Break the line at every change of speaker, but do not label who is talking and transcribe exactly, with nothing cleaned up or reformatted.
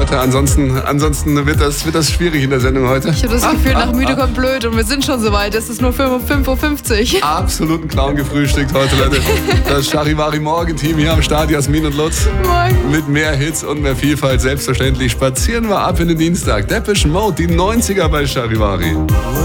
Lotte. Ansonsten, ansonsten wird, das, wird das schwierig in der Sendung heute.
Ich habe das
ah,
Gefühl,
ah,
nach müde
ah.
kommt blöd und wir sind schon soweit. Es ist nur fünf Uhr fünfzig.
Absoluten Clown gefrühstückt heute, Leute. Das Charivari Morgenteam hier am Start, Jasmin und Lutz.
Morgen.
Mit mehr Hits und mehr Vielfalt. Selbstverständlich spazieren wir ab in den Dienstag. Depeche Mode, die neunziger bei Charivari.